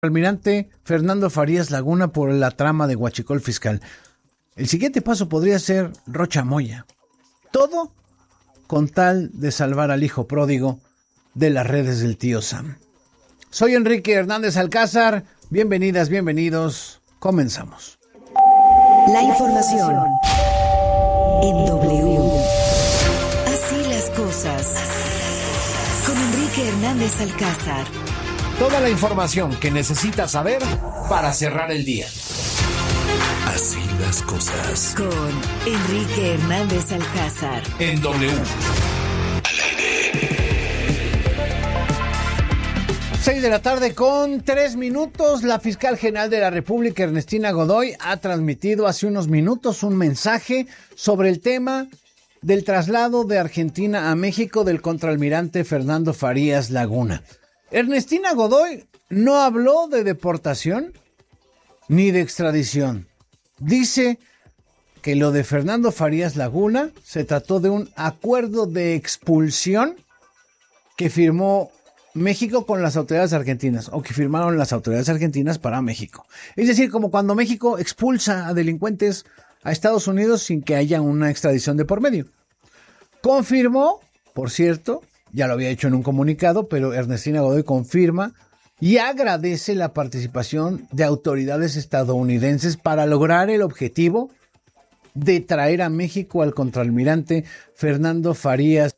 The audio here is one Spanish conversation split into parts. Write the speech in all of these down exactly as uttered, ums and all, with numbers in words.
Almirante Fernando Farías Laguna por la trama de huachicol fiscal. El siguiente paso podría ser Rocha Moya. Todo con tal de salvar al hijo pródigo de las redes del tío Sam. Soy Enrique Hernández Alcázar. Bienvenidas, bienvenidos. Comenzamos. La información en W. Así las cosas. Con Enrique Hernández Alcázar. Toda la información que necesitas saber para cerrar el día. Así las cosas. Con Enrique Hernández Alcázar. En W. Seis de la tarde con tres minutos. La fiscal general de la República, Ernestina Godoy, ha transmitido hace unos minutos un mensaje sobre el tema del traslado de Argentina a México del contraalmirante Fernando Farías Laguna. Ernestina Godoy no habló de deportación ni de extradición. Dice que lo de Fernando Farías Laguna se trató de un acuerdo de expulsión que firmó México con las autoridades argentinas, o que firmaron las autoridades argentinas para México. Es decir, como cuando México expulsa a delincuentes a Estados Unidos sin que haya una extradición de por medio. Confirmó, por cierto, ya lo había hecho en un comunicado, pero Ernestina Godoy confirma y agradece la participación de autoridades estadounidenses para lograr el objetivo de traer a México al contraalmirante Fernando Farías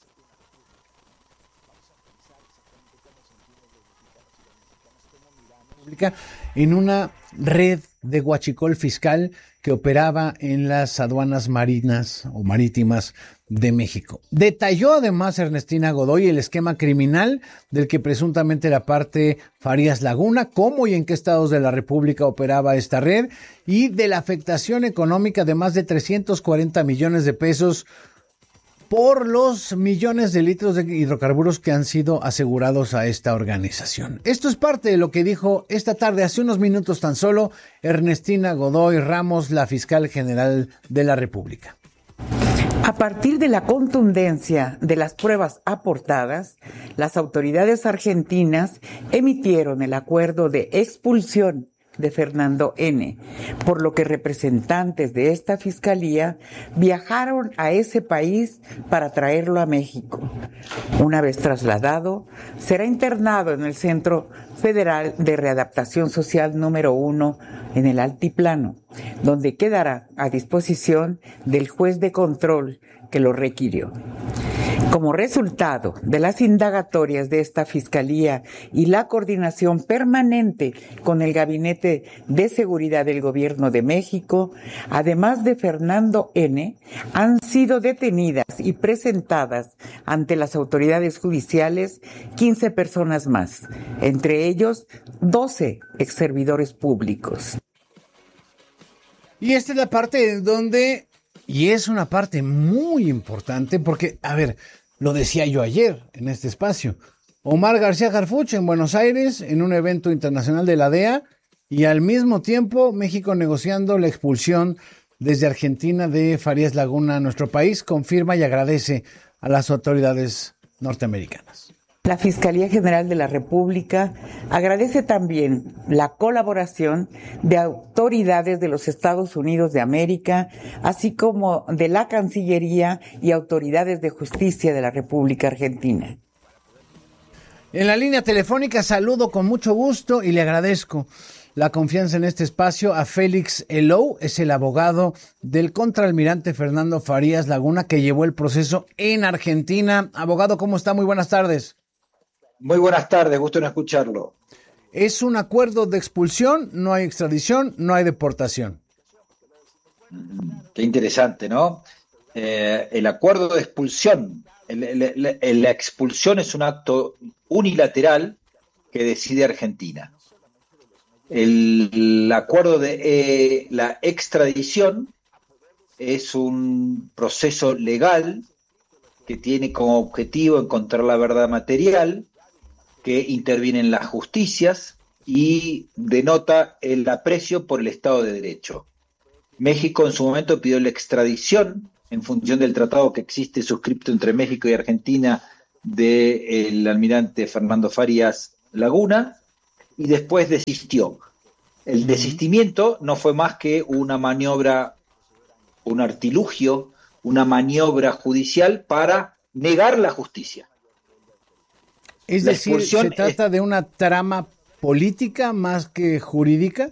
en una red de huachicol fiscal que operaba en las aduanas marinas o marítimas de México. Detalló además Ernestina Godoy el esquema criminal del que presuntamente era parte Farías Laguna, cómo y en qué estados de la República operaba esta red y de la afectación económica de más de trescientos cuarenta millones de pesos por los millones de litros de hidrocarburos que han sido asegurados a esta organización. Esto es parte de lo que dijo esta tarde, hace unos minutos tan solo, Ernestina Godoy Ramos, la fiscal general de la República. A partir de la contundencia de las pruebas aportadas, las autoridades argentinas emitieron el acuerdo de expulsión de Fernando N., por lo que representantes de esta fiscalía viajaron a ese país para traerlo a México. Una vez trasladado, será internado en el Centro Federal de Readaptación Social número uno en el Altiplano, donde quedará a disposición del juez de control que lo requirió. Como resultado de las indagatorias de esta fiscalía y la coordinación permanente con el Gabinete de Seguridad del Gobierno de México, además de Fernando N., han sido detenidas y presentadas ante las autoridades judiciales quince personas más, entre ellos doce exservidores públicos. Y esta es la parte en donde... Y es una parte muy importante porque, a ver, lo decía yo ayer en este espacio. Omar García Harfuch en Buenos Aires en un evento internacional de la D E A y al mismo tiempo México negociando la expulsión desde Argentina de Farías Laguna a nuestro país, confirma y agradece a las autoridades norteamericanas. La Fiscalía General de la República agradece también la colaboración de autoridades de los Estados Unidos de América, así como de la Cancillería y autoridades de justicia de la República Argentina. En la línea telefónica saludo con mucho gusto y le agradezco la confianza en este espacio a Félix Elou, es el abogado del contraalmirante Fernando Farías Laguna que llevó el proceso en Argentina. Abogado, ¿cómo está? Muy buenas tardes. Muy buenas tardes, gusto en escucharlo. Es un acuerdo de expulsión, no hay extradición, no hay deportación. Qué interesante, ¿no? Eh, el acuerdo de expulsión, el, el, el, la expulsión es un acto unilateral que decide Argentina. El, el acuerdo de eh, la extradición es un proceso legal que tiene como objetivo encontrar la verdad material, que interviene en las justicias y denota el aprecio por el Estado de Derecho. México en su momento pidió la extradición en función del tratado que existe suscripto entre México y Argentina del almirante Fernando Farías Laguna, y después desistió. El desistimiento no fue más que una maniobra, un artilugio, una maniobra judicial para negar la justicia. Es La decir, ¿se trata es... de una trama política más que jurídica?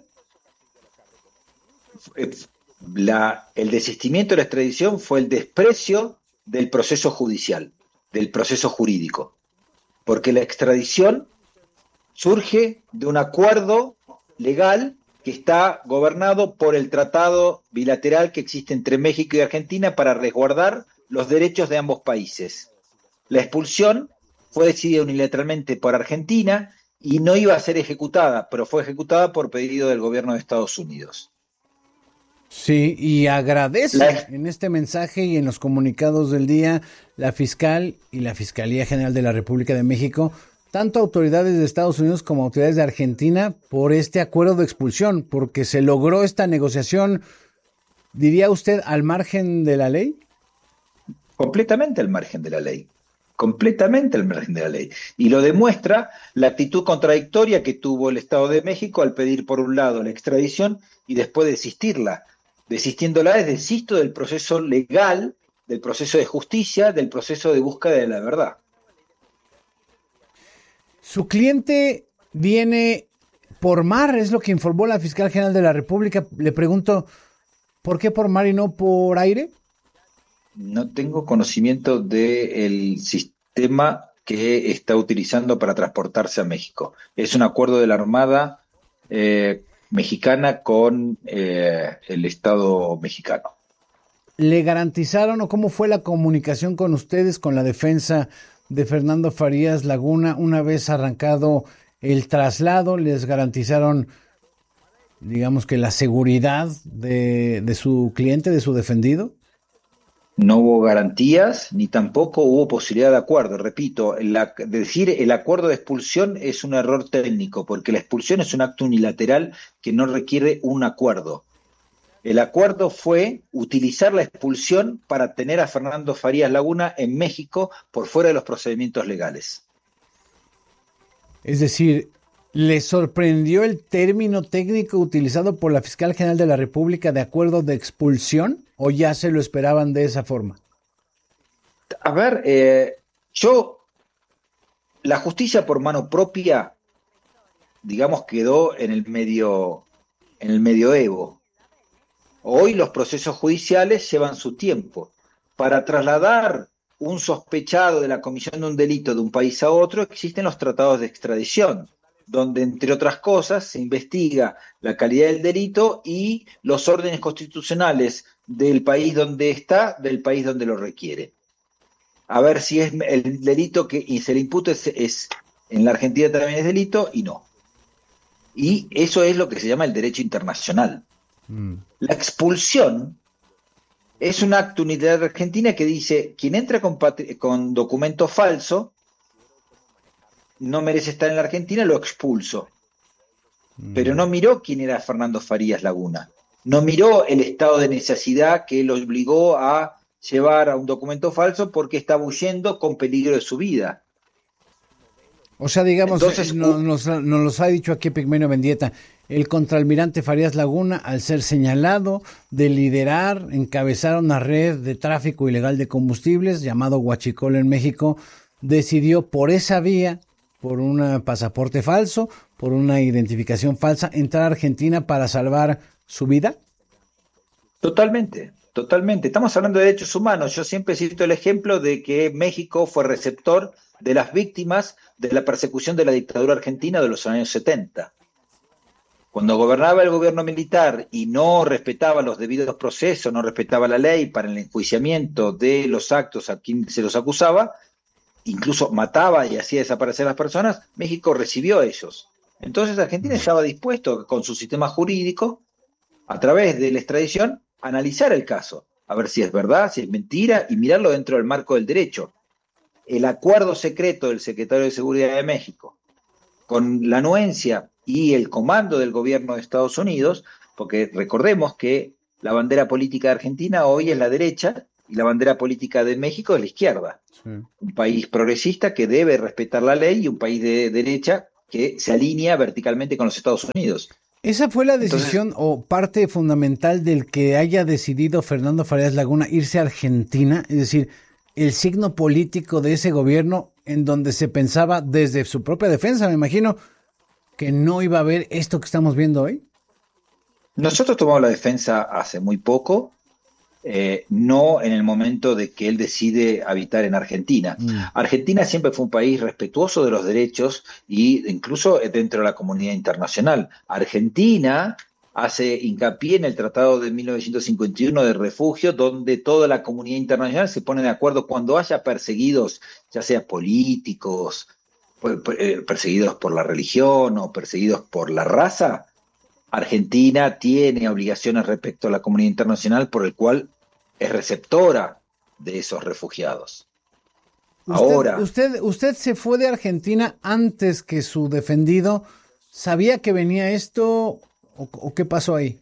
La, el desistimiento de la extradición fue el desprecio del proceso judicial, del proceso jurídico, porque la extradición surge de un acuerdo legal que está gobernado por el tratado bilateral que existe entre México y Argentina para resguardar los derechos de ambos países. La expulsión fue decidida unilateralmente por Argentina y no iba a ser ejecutada, pero fue ejecutada por pedido del gobierno de Estados Unidos. Sí, y agradece la... en este mensaje y en los comunicados del día la fiscal y la Fiscalía General de la República de México, tanto autoridades de Estados Unidos como autoridades de Argentina, por este acuerdo de expulsión, porque se logró esta negociación, diría usted, al margen de la ley. Completamente al margen de la ley. completamente al margen de la ley. Y lo demuestra la actitud contradictoria que tuvo el Estado de México al pedir por un lado la extradición y después desistirla. Desistiéndola es desisto del proceso legal, del proceso de justicia, del proceso de búsqueda de la verdad. Su cliente viene por mar, es lo que informó la Fiscal General de la República. Le pregunto, ¿por qué por mar y no por aire? No tengo conocimiento del sistema que está utilizando para transportarse a México. Es un acuerdo de la Armada eh, mexicana con eh, el Estado mexicano. ¿Le garantizaron o cómo fue la comunicación con ustedes, con la defensa de Fernando Farías Laguna, una vez arrancado el traslado? ¿Les garantizaron, digamos que la seguridad de, de su cliente, de su defendido? No hubo garantías, ni tampoco hubo posibilidad de acuerdo. Repito, la, decir el acuerdo de expulsión es un error técnico, porque la expulsión es un acto unilateral que no requiere un acuerdo. El acuerdo fue utilizar la expulsión para tener a Fernando Farías Laguna en México por fuera de los procedimientos legales. Es decir, ¿le sorprendió el término técnico utilizado por la Fiscal General de la República de acuerdo de expulsión o ya se lo esperaban de esa forma? A ver, eh, yo, la justicia por mano propia, digamos, quedó en el medio, en el medioevo. Hoy los procesos judiciales llevan su tiempo. Para trasladar un sospechado de la comisión de un delito de un país a otro, existen los tratados de extradición, donde, entre otras cosas, se investiga la calidad del delito y los órdenes constitucionales del país donde está, del país donde lo requiere. A ver si es el delito que y se le imputa es, es en la Argentina también es delito y no. Y eso es lo que se llama el derecho internacional. Mm. La expulsión es un acto unilateral de Argentina que dice, quien entra con, con documento falso no merece estar en la Argentina, lo expulso. Mm. Pero no miró quién era Fernando Farías Laguna. No miró el estado de necesidad que lo obligó a llevar a un documento falso porque estaba huyendo con peligro de su vida. O sea, digamos, Entonces, nos, nos, nos los ha dicho aquí Pigmenio Mendieta, el contraalmirante Farías Laguna, al ser señalado de liderar, encabezar una red de tráfico ilegal de combustibles llamado Huachicol en México, decidió por esa vía, por un pasaporte falso, por una identificación falsa, entrar a Argentina para salvar su vida. Totalmente, totalmente. Estamos hablando de derechos humanos. Yo siempre cito el ejemplo de que México fue receptor de las víctimas de la persecución de la dictadura argentina de los años setenta. Cuando gobernaba el gobierno militar y no respetaba los debidos procesos, no respetaba la ley para el enjuiciamiento de los actos a quien se los acusaba, incluso mataba y hacía desaparecer a las personas, México recibió a ellos. Entonces Argentina estaba dispuesto con su sistema jurídico, a través de la extradición, a analizar el caso, a ver si es verdad, si es mentira, y mirarlo dentro del marco del derecho. El acuerdo secreto del secretario de Seguridad de México, con la anuencia y el comando del gobierno de Estados Unidos, porque recordemos que la bandera política de Argentina hoy es la derecha y la bandera política de México es la izquierda. Sí. Un país progresista que debe respetar la ley y un país de derecha que se alinea verticalmente con los Estados Unidos. ¿Esa fue la decisión Entonces, o parte fundamental del que haya decidido Fernando Farías Laguna irse a Argentina? Es decir, el signo político de ese gobierno en donde se pensaba desde su propia defensa, me imagino, que no iba a haber esto que estamos viendo hoy. Nosotros tomamos la defensa hace muy poco, eh, no en el momento de que él decide habitar en Argentina. Mm. Argentina siempre fue un país respetuoso de los derechos y incluso dentro de la comunidad internacional. Argentina hace hincapié en el Tratado de mil novecientos cincuenta y uno de refugio, donde toda la comunidad internacional se pone de acuerdo cuando haya perseguidos, ya sea políticos, perseguidos por la religión o perseguidos por la raza. Argentina tiene obligaciones respecto a la comunidad internacional por el cual es receptora de esos refugiados. Usted, Ahora, usted, usted se fue de Argentina antes que su defendido. ¿Sabía que venía esto o, o qué pasó ahí?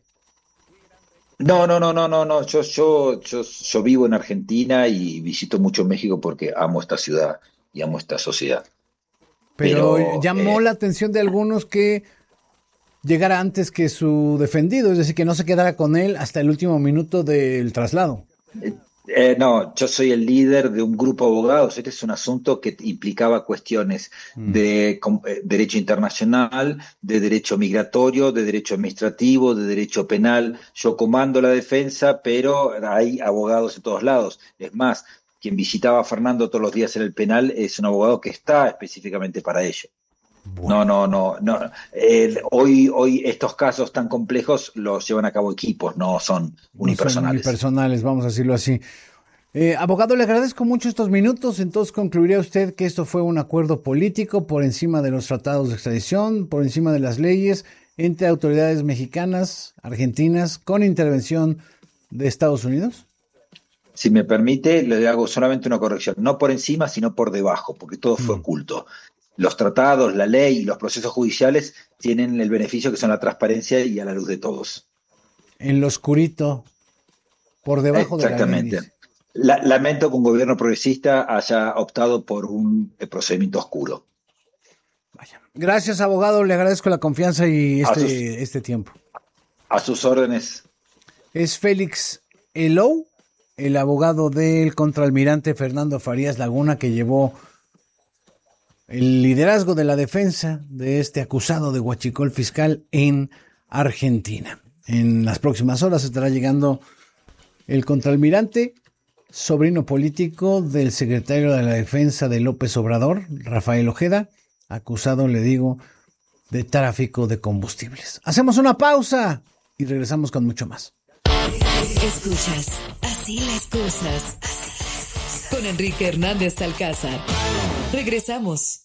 No, no, no, no, no, no. Yo, yo, yo, yo vivo en Argentina y visito mucho México porque amo esta ciudad y amo esta sociedad. Pero, Pero llamó eh, la atención de algunos que llegara antes que su defendido, es decir, que no se quedara con él hasta el último minuto del traslado. Eh, eh, no, yo soy el líder de un grupo de abogados. Este es un asunto que implicaba cuestiones mm. de com, eh, derecho internacional, de derecho migratorio, de derecho administrativo, de derecho penal. Yo comando la defensa, pero hay abogados en todos lados. Es más, quien visitaba a Fernando todos los días en el penal es un abogado que está específicamente para ello. Bueno. No, no, no, no. Eh, hoy, hoy estos casos tan complejos los llevan a cabo equipos, no son unipersonales. No son unipersonales, vamos a decirlo así. Eh, abogado, le agradezco mucho estos minutos. Entonces, ¿concluiría usted que esto fue un acuerdo político por encima de los tratados de extradición, por encima de las leyes, entre autoridades mexicanas, argentinas, con intervención de Estados Unidos? Si me permite, le hago solamente una corrección. No por encima, sino por debajo, porque todo fue mm. oculto. Los tratados, la ley y los procesos judiciales tienen el beneficio que son la transparencia y a la luz de todos. En lo oscurito, por debajo de la ley. Exactamente. La, lamento que un gobierno progresista haya optado por un procedimiento oscuro. Vaya. Gracias, abogado. Le agradezco la confianza y este, sus, este tiempo. A sus órdenes. Es Félix Elou, el abogado del contraalmirante Fernando Farías Laguna, que llevó el liderazgo de la defensa de este acusado de huachicol fiscal en Argentina. En las próximas horas estará llegando el contraalmirante, sobrino político del secretario de la Defensa de López Obrador, Rafael Ojeda, acusado, le digo, de tráfico de combustibles. Hacemos una pausa y regresamos con mucho más. Escuchas Así las cosas, así las cosas. Con Enrique Hernández Alcázar. Regresamos.